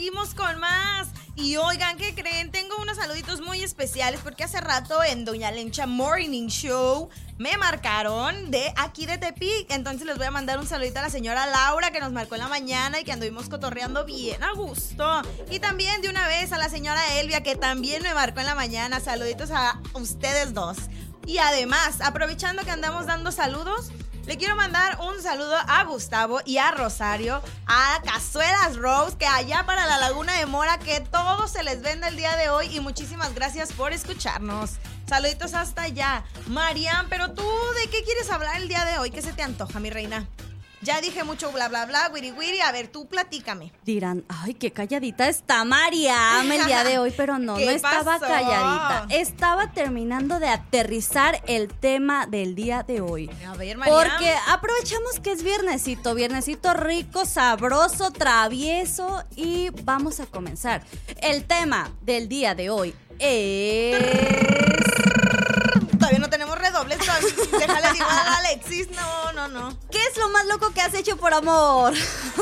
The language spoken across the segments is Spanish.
seguimos con más. Y oigan, ¿qué creen? Tengo unos saluditos muy especiales porque hace rato en Doña Lencha Morning Show me marcaron de aquí de Tepic. Entonces les voy a mandar un saludito a la señora Laura que nos marcó en la mañana y que anduvimos cotorreando bien a gusto. Y también de una vez a la señora Elvia que también me marcó en la mañana. Saluditos a ustedes dos. Y además, aprovechando que andamos dando saludos, le quiero mandar un saludo a Gustavo y a Rosario, a Cazuelas Rose, que allá para la Laguna de Mora, que todo se les vende el día de hoy. Y muchísimas gracias por escucharnos. Saluditos hasta allá. Mariam, pero tú, ¿de qué quieres hablar el día de hoy? ¿Qué se te antoja, mi reina? Ya dije mucho bla, bla, bla, wiri, wiri. A ver, tú platícame. Dirán, ay, qué calladita está Mariam el día de hoy, pero no estaba calladita. Estaba terminando de aterrizar el tema del día de hoy. A ver, Mariam. Porque aprovechamos que es viernesito rico, sabroso, travieso y vamos a comenzar. El tema del día de hoy es... Todavía no tenemos redobles, déjale digo a Alexis, no. ¿Qué es lo más loco que has hecho por amor?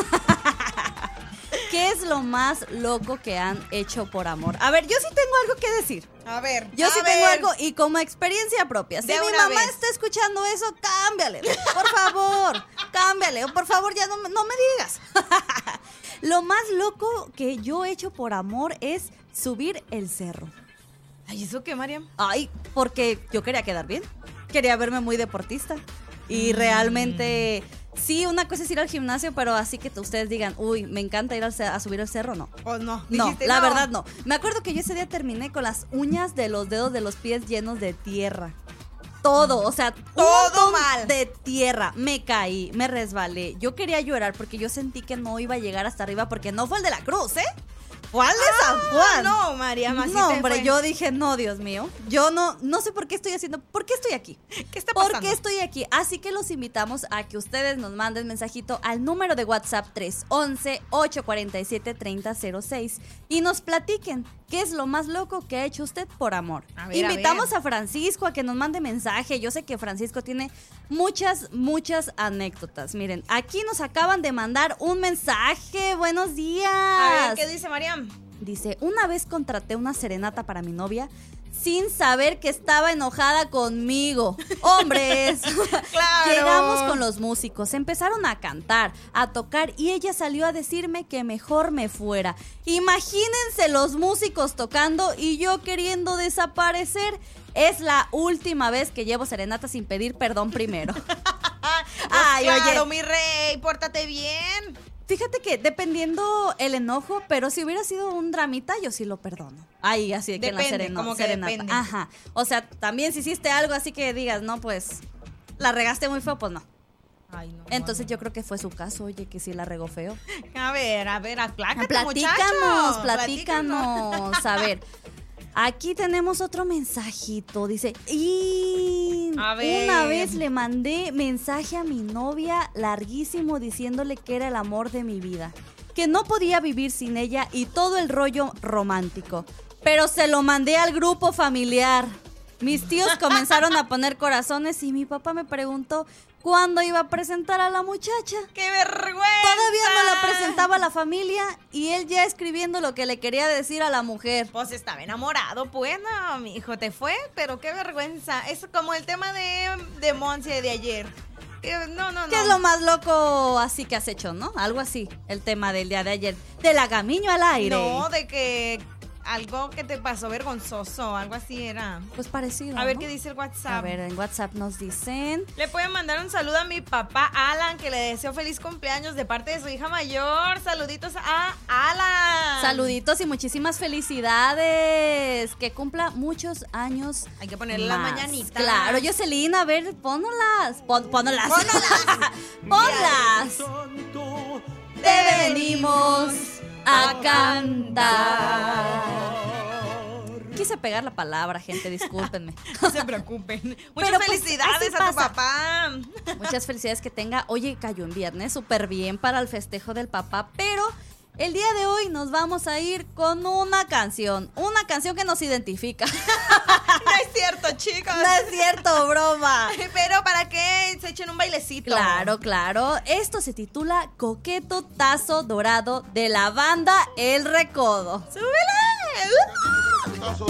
¿Qué es lo más loco que han hecho por amor? A ver, yo sí tengo algo que decir. A ver. Yo sí tengo algo y como experiencia propia. Si mi mamá está escuchando eso, cámbiale. Por favor, cámbiale. Por favor, ya no me digas. Lo más loco que yo he hecho por amor es subir el cerro. Ay, ¿eso qué, Mariam? Ay, porque yo quería quedar bien. Quería verme muy deportista. Y realmente, sí, una cosa es ir al gimnasio, pero así que ustedes digan, uy, me encanta ir a subir el cerro, no. ¿O no? No, la verdad no. Me acuerdo que yo ese día terminé con las uñas de los dedos de los pies llenos de tierra. Todo, o sea, todo mal. De tierra. Me caí, me resbalé. Yo quería llorar porque yo sentí que no iba a llegar hasta arriba porque no fue el de la cruz, ¿eh? ¿Cuál de San Juan? No, María, así no, hombre, yo dije, no, Dios mío. Yo no sé por qué estoy haciendo, ¿por qué estoy aquí? ¿Qué está pasando? ¿Por qué estoy aquí? Así que los invitamos a que ustedes nos manden mensajito al número de WhatsApp 311-847-3006 y nos platiquen qué es lo más loco que ha hecho usted por amor. Invitamos a Francisco a que nos mande mensaje. Yo sé que Francisco tiene muchas anécdotas. Miren, aquí nos acaban de mandar un mensaje. Buenos días. A ver, ¿qué dice Mariam? Dice, una vez contraté una serenata para mi novia sin saber que estaba enojada conmigo. ¡Hombres! ¡Claro! Llegamos con los músicos, empezaron a cantar, a tocar y ella salió a decirme que mejor me fuera. Imagínense los músicos tocando y yo queriendo desaparecer. Es la última vez que llevo serenata sin pedir perdón primero. Ay, claro, oye, mi rey, pórtate bien. Fíjate que dependiendo el enojo, pero si hubiera sido un dramita, yo sí lo perdono. Ahí, así que depende, en la como que serenata. depende. Ajá. O sea, también si hiciste algo así que digas, no, pues, la regaste muy feo, pues no. Ay, no. Entonces yo creo que fue su caso, oye, que sí la regó feo. A ver, aplácate, platícanos. Platícanos. A ver, aquí tenemos otro mensajito. Dice, una vez le mandé mensaje a mi novia larguísimo diciéndole que era el amor de mi vida, que no podía vivir sin ella y todo el rollo romántico. Pero se lo mandé al grupo familiar. Mis tíos comenzaron a poner corazones y mi papá me preguntó cuándo iba a presentar a la muchacha. ¡Qué vergüenza! Todavía no la presentaba a la familia y él ya escribiendo lo que le quería decir a la mujer. Pues estaba enamorado, pues no, mi hijo te fue, pero qué vergüenza. Es como el tema de Monse de ayer. No. ¿Qué es lo más loco así que has hecho, no? Algo así, el tema del día de ayer. De la Gamiño al aire. No, de que algo que te pasó vergonzoso, algo así era. Pues parecido, A ver, ¿no? ¿qué dice el WhatsApp? A ver, en WhatsApp nos dicen... Le pueden mandar un saludo a mi papá Alan, que le deseo feliz cumpleaños de parte de su hija mayor. Saluditos a Alan. Saluditos y muchísimas felicidades. Que cumpla muchos años. Hay que ponerle más. las mañanitas. Claro, Jocelyn, a ver, pónlas. Pónlas. Te venimos a cantar. Quise pegar la palabra, gente, discúlpenme. No se preocupen. Muchas Pero, felicidades pues, a tu papá. Muchas felicidades que tenga. Oye, cayó en viernes, súper bien para el festejo del papá, pero El día de hoy nos vamos a ir con una canción que nos identifica. No es cierto, chicos. No es cierto, broma. Pero para que se echen un bailecito. Claro. Esto se titula Coqueto Tazo Dorado de la banda El Recodo. ¡Súbele!